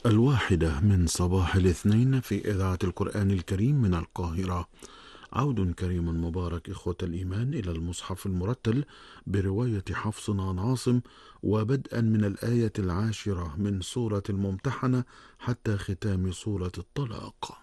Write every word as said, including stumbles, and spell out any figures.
الواحدة من صباح الاثنين في إذاعة القرآن الكريم من القاهرة. عود كريم مبارك إخوة الإيمان إلى المصحف المرتل برواية حفص عن عاصم، وبدءا من الآية العاشرة من سورة الممتحنة حتى ختام سورة الطلاق.